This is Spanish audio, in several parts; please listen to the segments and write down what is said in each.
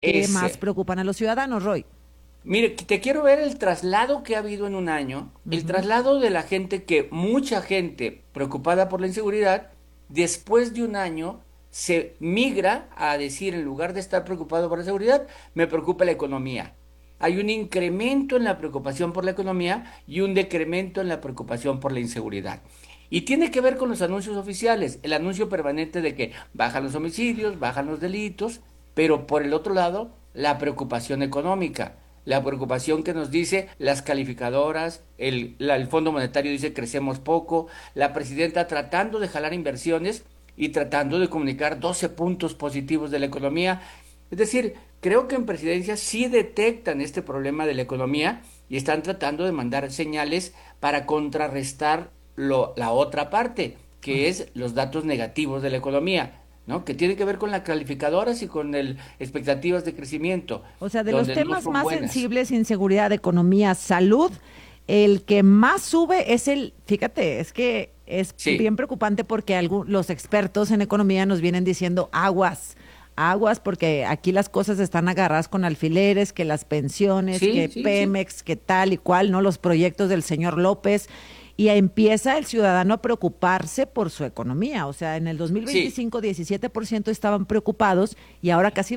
que más Ese. preocupan a los ciudadanos, Roy. Mire, te quiero ver el traslado que ha habido en un año, el Ujú. traslado de la gente mucha gente preocupada por la inseguridad, después de un año se migra a decir, en lugar de estar preocupado por la seguridad, me preocupa la economía. Hay un incremento en la preocupación por la economía y un decremento en la preocupación por la inseguridad. Y tiene que ver con los anuncios oficiales, el anuncio permanente de que bajan los homicidios, bajan los delitos, pero por el otro lado, la preocupación económica, la preocupación que nos dice las calificadoras, el Fondo Monetario dice crecemos poco, la presidenta tratando de jalar inversiones y tratando de comunicar 12 puntos positivos de la economía. Es decir, creo que en presidencia sí detectan este problema de la economía y están tratando de mandar señales para contrarrestar la otra parte, que es los datos negativos de la economía, ¿no? Que tiene que ver con las calificadoras y con el expectativas de crecimiento, O sea, de los donde no temas son más buenas. sensibles, inseguridad, economía, salud, el que más sube es fíjate, es que es Sí, bien preocupante porque los expertos en economía nos vienen diciendo aguas, aguas, porque aquí las cosas están agarradas con alfileres, que las pensiones, sí, que sí, sí. Pemex, que tal y cual, ¿no? Los proyectos del señor López. Y empieza el ciudadano a preocuparse por su economía. O sea, en el Sí, 2025 17% estaban preocupados y ahora casi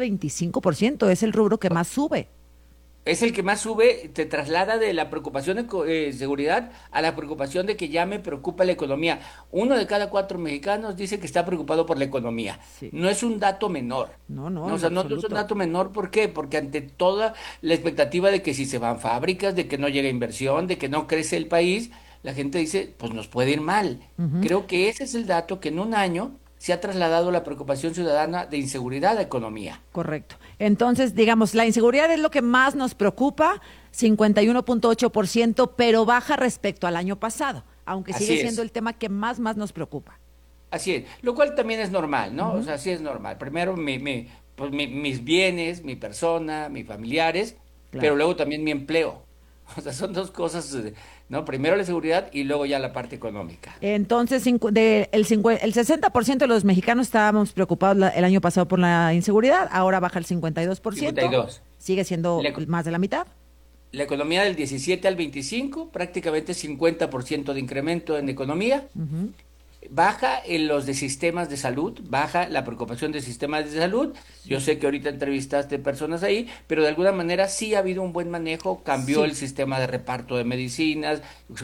25% es el rubro que más sube. es el que más sube, te traslada de la preocupación de seguridad a la preocupación de que ya me preocupa la economía. Uno de cada cuatro mexicanos dice que está preocupado por la economía. Sí. No es un dato menor. No, no, No, o en lo sea, no es un absoluto. dato menor, ¿por qué? Porque ante toda la expectativa de que si se van fábricas, de que no llega inversión, de que no crece el país, la gente dice, pues nos puede ir mal. Ujú. Creo que ese es el dato que en un año se ha trasladado la preocupación ciudadana de inseguridad a economía. Correcto. Entonces, digamos, la inseguridad es lo que más nos preocupa, 51.8%, pero baja respecto al año pasado, aunque sigue Así siendo es. el tema que más nos preocupa. Así es, lo cual también es normal, ¿no? O Ujú. sea, sí es normal. Primero pues mis bienes, mi persona, mis familiares, pero Claro. luego también mi empleo. O sea, son dos cosas, ¿no? Primero la seguridad y luego ya la parte económica. Entonces, el 60% de los mexicanos estábamos preocupados el año pasado por la inseguridad, ahora baja el 52%, 52. sigue siendo La, eco- más de la mitad. la economía del 17 al 25, prácticamente 50% de incremento en economía. Ujú. Baja en los de sistemas de salud, baja la preocupación de sistemas de salud. Yo Sí. sé que ahorita entrevistaste personas ahí, pero de alguna manera sí ha habido un buen manejo, cambió Sí. el sistema de reparto de medicinas,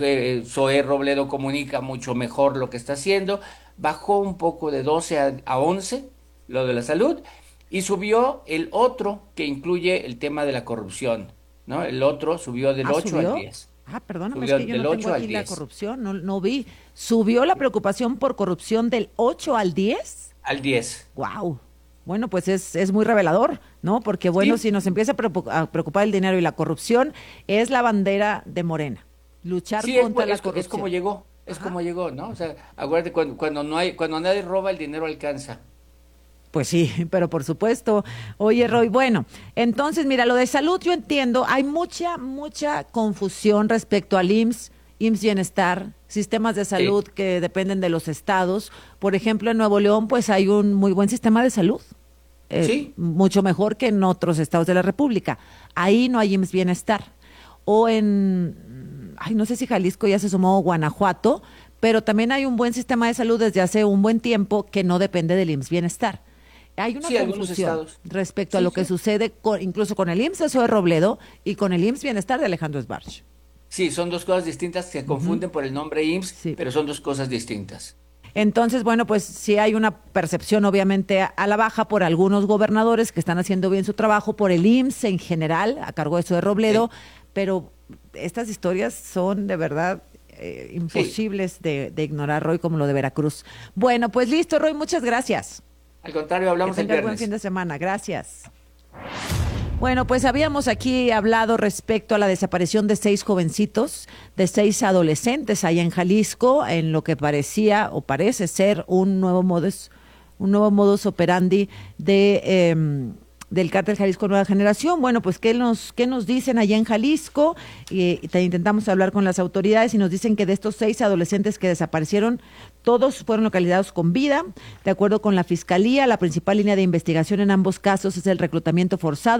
Zoé Robledo comunica mucho mejor lo que está haciendo, bajó un poco de 12 a 11 lo de la salud y subió el otro que incluye el tema de la corrupción, ¿no? El otro subió del Ah, 8 al subió. 10, Ah, perdóname, es subió que yo del no tengo 8 al aquí la 10, corrupción, no, no vi. ¿Subió la preocupación por corrupción del 8 al 10? al 10. Wow. Bueno, pues es muy revelador, ¿no? Porque bueno, Sí, si nos empieza a preocupar el dinero y la corrupción, es la bandera de Morena, luchar sí, contra la es como corrupción. llegó, es Ajá. como llegó, ¿no? O sea, acuérdate, cuando no hay, cuando nadie roba, el dinero alcanza. Pues sí, pero por supuesto. Oye, Roy, bueno, entonces mira, lo de salud yo entiendo, hay mucha confusión respecto al IMSS Bienestar, sistemas de Sí, salud que dependen de los estados. Por ejemplo, en Nuevo León, pues hay un muy buen sistema de salud, sí, mucho mejor que en otros estados de la República. Ahí no hay IMSS Bienestar. O ay, no sé si Jalisco ya se sumó o Guanajuato, pero también hay un buen sistema de salud desde hace un buen tiempo que no depende del IMSS Bienestar. Hay una sí, algunos confusión estados. respecto a Sí, lo que sí. sucede incluso con el IMSS de Robledo y con el IMSS Bienestar de Alejandro Sbarch. Sí, son dos cosas distintas, se Ujú. confunden por el nombre IMSS, Sí. pero son dos cosas distintas. Entonces, bueno, pues sí hay una percepción obviamente a la baja por algunos gobernadores que están haciendo bien su trabajo, por el IMSS en general, a cargo de eso de Sí, Robledo, pero estas historias son de verdad sí. imposibles de ignorar, Roy, como lo de Veracruz. Bueno, pues listo, Roy, muchas gracias. Al contrario, Que hablamos el tengas buen fin viernes. de semana. Gracias. Bueno, pues habíamos aquí hablado respecto a la desaparición de 6 jovencitos, de 6 adolescentes allá en Jalisco, en lo que parecía o parece ser un nuevo modus operandi del cártel Jalisco Nueva Generación. Bueno, pues qué nos dicen allá en Jalisco? Intentamos hablar con las autoridades y nos dicen que de estos 6 adolescentes que desaparecieron, todos fueron localizados con vida. De acuerdo con la Fiscalía, la principal línea de investigación en ambos casos es el reclutamiento forzado